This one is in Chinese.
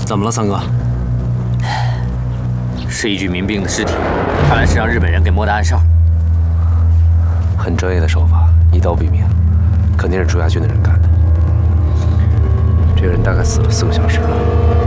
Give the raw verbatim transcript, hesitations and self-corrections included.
怎么了，三哥？ 是一具民兵的尸体，看来是让日本人给摸得暗哨。 很专业的手法，一刀毙命，肯定是朱家军的人干的。这个人大概死了四个小时了。